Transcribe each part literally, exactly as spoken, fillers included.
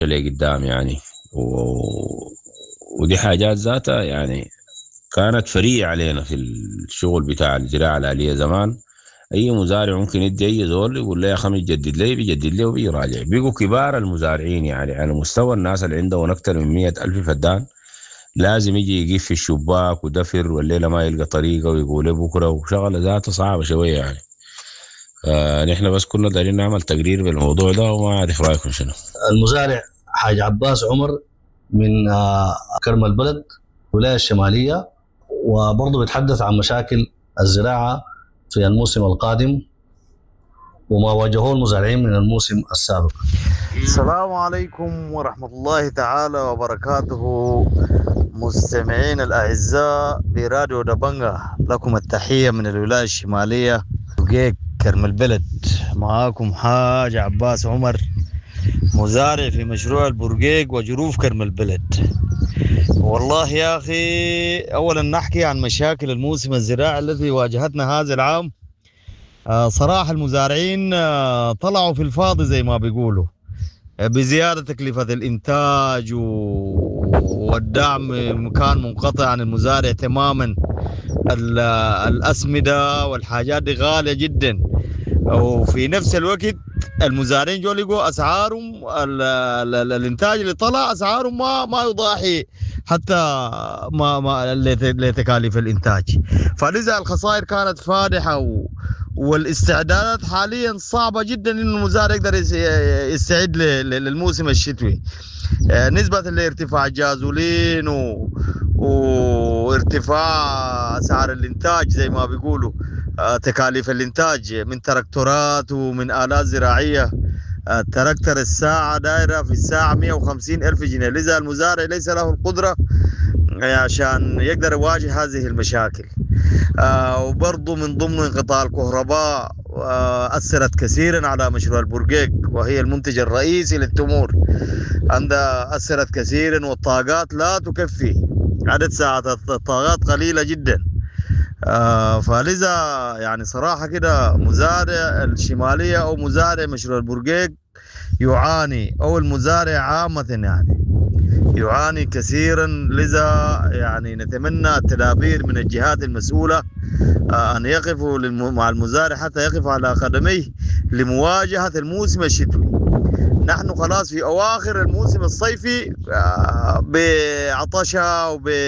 لقدام يعني و... ودي حاجات ذاتها يعني كانت فرية علينا في الشغل بتاع الزراعة الآلية زمان. أي مزارع ممكن يدي أي زول يقول له يا أخي يجدد لي، بيجدد لي وبيراجع. بيقوا كبار المزارعين يعني على مستوى الناس اللي عندهم أكثر من مية ألف فدان لازم يجي يقف في الشباك ودفر، والليلة ما يلقى طريقة ويقول لي بكرة، وشغلة ذاته صعبة شوية يعني. فنحن بس كنا دايرين نعمل تقرير بالموضوع ده، وما أعرف رأيكم شنو. المزارع حاج عباس عمر من آه، كرم البلد ولاية الشمالية، وبرضه بيتحدث عن مشاكل الزراعة في الموسم القادم وما واجهوه المزارعين من الموسم السابق. السلام عليكم ورحمة الله تعالى وبركاته. مستمعين الأعزاء براديو دبنجة، لكم التحية من الولاية الشمالية وقيق كرم البلد. معاكم حاج عباس عمر، مزارع في مشروع البرقيق وجروف كرم البلد. والله يا أخي، أولا نحكي عن مشاكل الموسم الزراعي الذي واجهتنا هذا العام. آه صراحة المزارعين آه طلعوا في الفاضي زي ما بيقولوا، آه بزيادة تكلفة الإنتاج والدعم كان منقطع عن المزارع تماما. الأسمدة والحاجات دي غالية جدا، وفي نفس الوقت المزارعين جو لقوا أسعارهم الإنتاج اللي طلع أسعارهم ما ما يضاحي حتى ما ما لتكاليف الإنتاج. فلذا الخسائر كانت فادحة، و والاستعدادات حاليا صعبة جدا إنه المزارع يقدر يستعد للموسم الشتوي، نسبة لارتفاع الجازولين و... وارتفاع أسعار الإنتاج زي ما بيقولوا، تكاليف الإنتاج من تراكتورات ومن آلات زراعية. التراكتر الساعة دايرة في الساعة مئة وخمسين ألف جنيه، لذا المزارع ليس له القدرة عشان يقدر يواجه هذه المشاكل. آه وبرضو من ضمن انقطاع الكهرباء آه أثرت كثيرا على مشروع البرقيق، وهي المنتج الرئيسي للتمور. عندها أثرت كثيرا، والطاقات لا تكفي، عدد ساعات الطاقات قليلة جدا. آه فلذا يعني صراحة كده مزارع الشمالية أو مزارع مشروع البرقيق يعاني، أو المزارع عامة يعني يعاني كثيرا. لذا يعني نتمنى التدابير من الجهات المسؤولة آه أن يقفوا مع المزارع حتى يقف على قدميه لمواجهة الموسم الشتوي. نحن خلاص في أواخر الموسم الصيفي آه بعطشة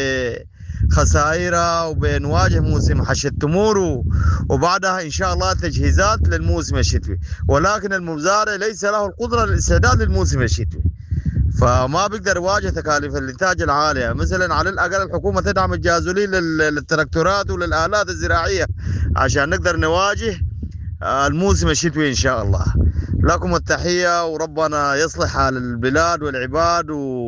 وبخسائر، وبنواجه موسم حش التمور، وبعدها إن شاء الله تجهيزات للموسم الشتوي. ولكن المزارع ليس له القدرة للاستعداد للموسم الشتوي، فما بيقدر يواجه تكاليف الانتاج العاليه. مثلا على الاقل الحكومه تدعم الجازولين للتراكتورات وللالات الزراعيه عشان نقدر نواجه الموسم الشتوي ان شاء الله. لكم التحيه، وربنا يصلح حال البلاد والعباد،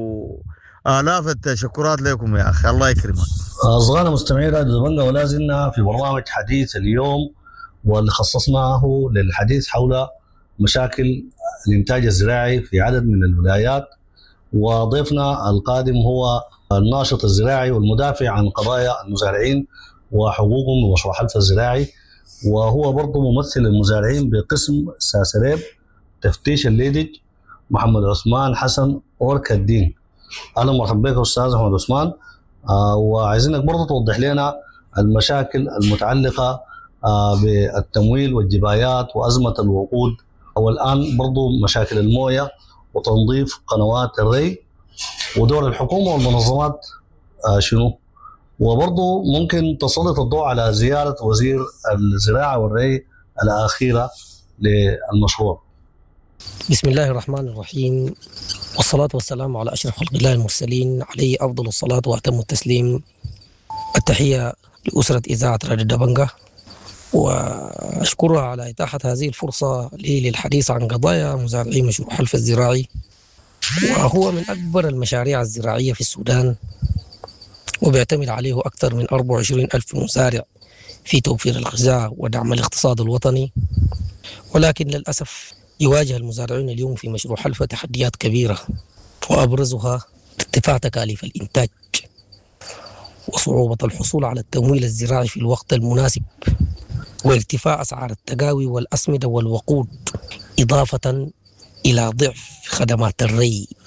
والاف التشكرات لكم يا اخي، الله يكرمك. اصغرنا مستمعين راديو دبنجة، ولا زلنا في برنامج حديث اليوم، واللي خصصناه للحديث حول مشاكل الانتاج الزراعي في عدد من الولايات. وضيفنا القادم هو الناشط الزراعي والمدافع عن قضايا المزارعين وحقوقهم ومشروع حلف الزراعي، وهو برضه ممثل المزارعين بقسم ساسريب تفتيش الليدج، محمد عثمان حسن أورك الدين. أهلا ومرحبا بك أستاذ محمد عثمان. آه وعايزينك برضه توضح لنا المشاكل المتعلقة آه بالتمويل والجبايات وأزمة الوقود، والآن برضه مشاكل الموية وتنظيف قنوات الري، ودور الحكومة والمنظمات آه شنو. وبرضه ممكن تسلط الضوء على زيارة وزير الزراعة والري الأخيرة للمشروع. بسم الله الرحمن الرحيم، والصلاة والسلام على أشرف خلق الله المرسلين، عليه أفضل الصلاة وأتم التسليم. التحية لأسرة إذاعة راديو دبنجة، وأشكرها على إتاحة هذه الفرصة لي للحديث عن قضايا مزارعي مشروع حلف الزراعي، وهو من أكبر المشاريع الزراعية في السودان، وبيعتمد عليه أكثر من أربعة وعشرين ألف مزارع في توفير الغذاء ودعم الاقتصاد الوطني. ولكن للأسف يواجه المزارعون اليوم في مشروع حلف تحديات كبيرة، وأبرزها ارتفاع تكاليف الإنتاج وصعوبة الحصول على التمويل الزراعي في الوقت المناسب، وارتفاع أسعار التقاوي والأسمدة والوقود، إضافة إلى ضعف خدمات الري